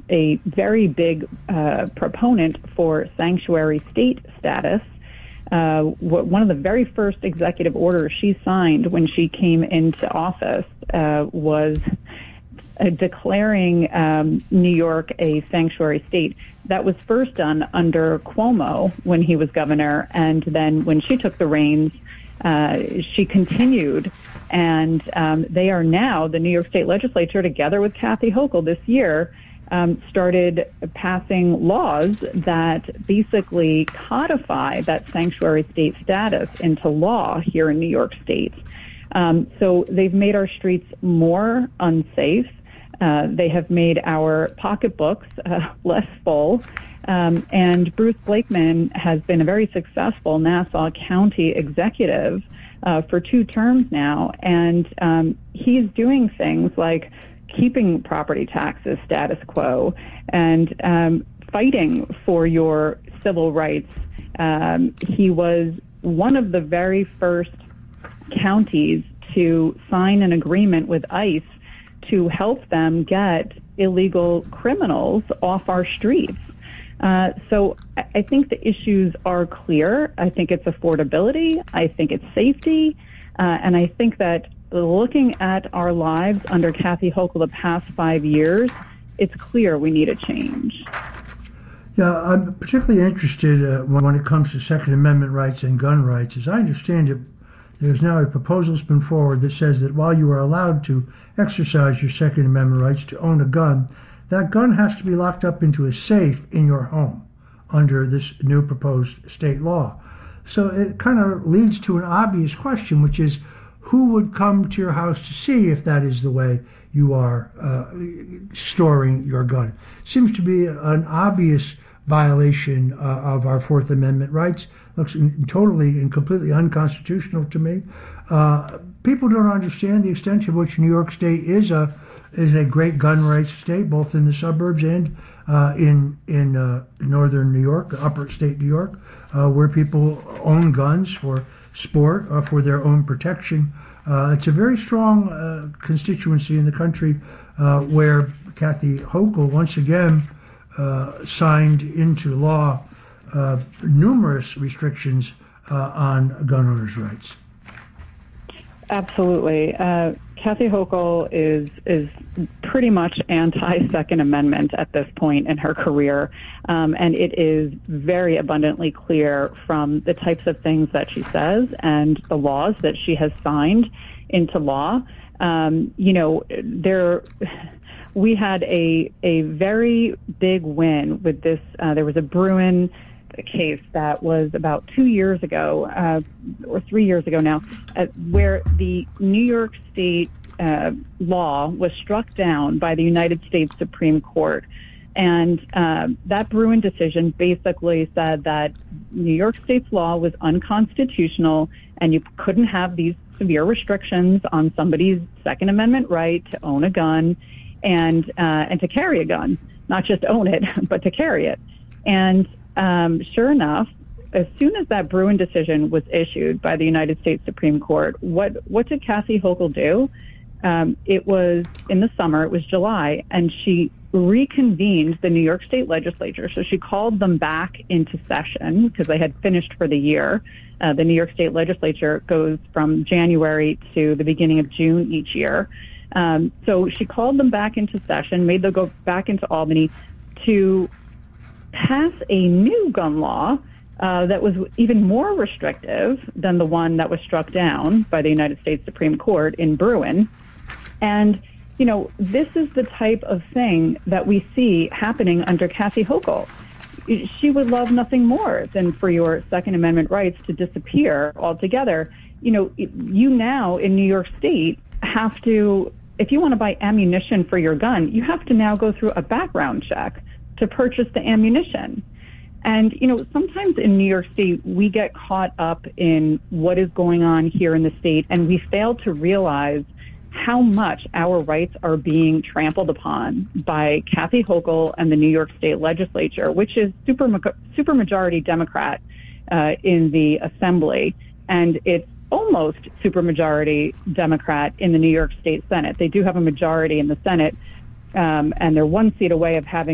a very big proponent for sanctuary state status. One of the very first executive orders she signed when she came into office was declaring New York a sanctuary state. That was first done under Cuomo when he was governor, and then when she took the reins, she continued. And they are now, the New York State Legislature, together with Kathy Hochul this year, started passing laws that basically codify that sanctuary state status into law here in New York State. So they've made our streets more unsafe. They have made our pocketbooks less full. And Bruce Blakeman has been a very successful Nassau County executive for 2 terms now. And he's doing things like keeping property taxes status quo and fighting for your civil rights. He was one of the very first counties to sign an agreement with ICE to help them get illegal criminals off our streets. So I think the issues are clear. I think it's affordability. I think it's safety. And I think that looking at our lives under Kathy Hochul the past 5 years, it's clear we need a change. Yeah, I'm particularly interested when it comes to Second Amendment rights and gun rights. As I understand it, there's now a proposal that's been forward that says that while you are allowed to exercise your Second Amendment rights to own a gun, that gun has to be locked up into a safe in your home under this new proposed state law. So it kind of leads to an obvious question, which is who would come to your house to see if that is the way you are storing your gun? Seems to be an obvious violation of our Fourth Amendment rights. Looks totally and completely unconstitutional to me. People don't understand the extent to which New York State is a great gun rights state, both in the suburbs and in northern New York, upper state New York, where people own guns for sport or for their own protection. It's a very strong constituency in the country where Kathy Hochul once again signed into law numerous restrictions on gun owners' rights. Absolutely. Kathy Hochul is pretty much anti-Second Amendment at this point in her career, and it is very abundantly clear from the types of things that she says and the laws that she has signed into law. We had a very big win with this. There was a Bruen case that was about 2 years ago, or 3 years ago now, where the New York State law was struck down by the United States Supreme Court. And that Bruen decision basically said that New York State's law was unconstitutional and you couldn't have these severe restrictions on somebody's Second Amendment right to own a gun and to carry a gun, not just own it, but to carry it. And sure enough, as soon as that Bruen decision was issued by the United States Supreme Court, what did Kathy Hochul do? It was in the summer, it was July, and she reconvened the New York State Legislature. So she called them back into session because they had finished for the year. The New York State Legislature goes from January to the beginning of June each year. So she called them back into session, made them go back into Albany to pass a new gun law that was even more restrictive than the one that was struck down by the United States Supreme Court in Bruen. And, this is the type of thing that we see happening under Kathy Hochul. She would love nothing more than for your Second Amendment rights to disappear altogether. You now in New York State have to, if you want to buy ammunition for your gun, you have to now go through a background check to purchase the ammunition. And, sometimes in New York State, we get caught up in what is going on here in the state, and we fail to realize how much our rights are being trampled upon by Kathy Hochul and the New York State Legislature, which is supermajority Democrat in the Assembly, and it's almost supermajority Democrat in the New York State Senate. They do have a majority in the Senate, and they're one seat away of having